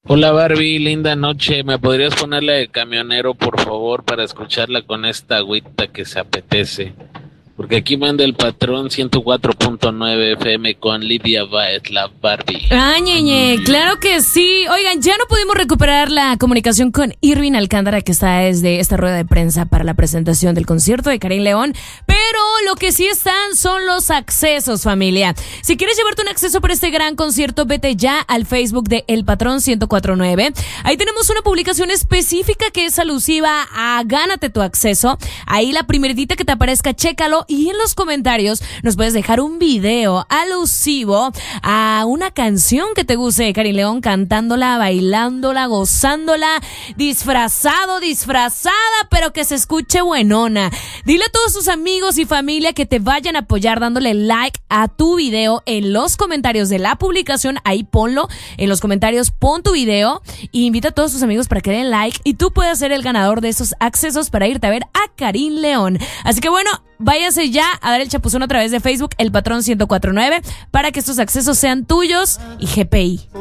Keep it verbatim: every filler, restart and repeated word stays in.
Hola Barbie, linda noche. ¿Me podrías ponerla de camionero, por favor, para escucharla con esta agüita que se apetece? Porque aquí manda el patrón ciento cuatro punto nueve F M con Lidia Baez, la Barbie. Ah, ñeñe, claro que sí. Oigan, ya no pudimos recuperar la comunicación con Irving Alcántara, que está desde esta rueda de prensa para la presentación del concierto de Karim León, pero lo que sí están son los accesos, familia. Si quieres llevarte un acceso para este gran concierto, vete ya al Facebook de El Patrón ciento cuatro punto nueve. Ahí tenemos una publicación específica que es alusiva a Gánate tu acceso. Ahí la primeritita que te aparezca, chécalo. Y en los comentarios nos puedes dejar un video alusivo a una canción que te guste de Karim León, cantándola, bailándola, gozándola, disfrazado, disfrazada, pero que se escuche buenona. Dile a todos tus amigos y familia que te vayan a apoyar dándole like a tu video en los comentarios de la publicación. Ahí ponlo en los comentarios, pon tu video y invita a todos tus amigos para que den like y tú puedas ser el ganador de esos accesos para irte a ver a Karim León. Así que bueno, váyase ya a dar el chapuzón a través de Facebook, El Patrón ciento cuatro punto nueve, para que estos accesos sean tuyos y G P I.